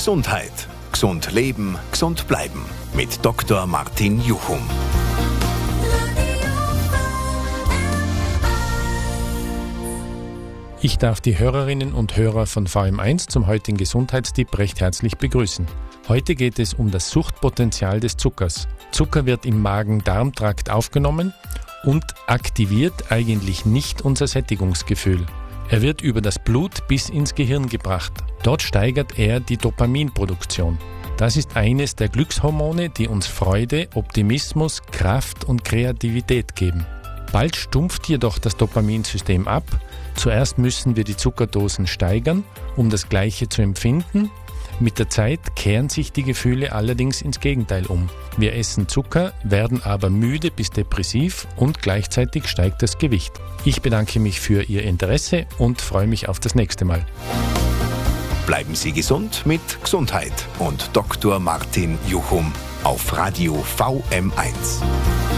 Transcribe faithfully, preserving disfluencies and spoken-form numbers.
Gesundheit. Gesund leben, gesund bleiben. Mit Doktor Martin Juchum. Ich darf die Hörerinnen und Hörer von V M eins zum heutigen Gesundheitstipp recht herzlich begrüßen. Heute geht es um das Suchtpotenzial des Zuckers. Zucker wird im Magen-Darm-Trakt aufgenommen und aktiviert eigentlich nicht unser Sättigungsgefühl. Er wird über das Blut bis ins Gehirn gebracht. Dort steigert er die Dopaminproduktion. Das ist eines der Glückshormone, die uns Freude, Optimismus, Kraft und Kreativität geben. Bald stumpft jedoch das Dopaminsystem ab. Zuerst müssen wir die Zuckerdosen steigern, um das Gleiche zu empfinden. Mit der Zeit kehren sich die Gefühle allerdings ins Gegenteil um. Wir essen Zucker, werden aber müde bis depressiv und gleichzeitig steigt das Gewicht. Ich bedanke mich für Ihr Interesse und freue mich auf das nächste Mal. Bleiben Sie gesund mit Gesundheit und Doktor Martin Juchum auf Radio V M eins.